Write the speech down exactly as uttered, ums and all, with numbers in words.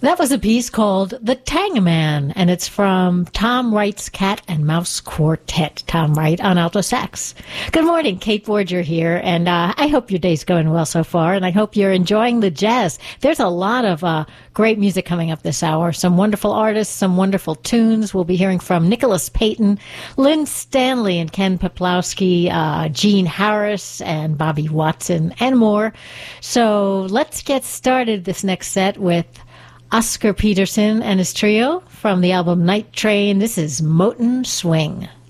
That was a piece called The Tangaman, and it's from Tom Wright's Cat and Mouse Quartet. Tom Wright on alto sax. Good morning, Kate Borger here, and uh, I hope your day's going well so far, and I hope you're enjoying the jazz. There's a lot of uh, great music coming up this hour, some wonderful artists, some wonderful tunes. We'll be hearing from Nicholas Payton, Lynn Stanley and Ken Peplowski, uh, Gene Harris and Bobby Watson, and more. So let's get started this next set with Oscar Peterson and his trio from the album Night Train. This is Moton Swing.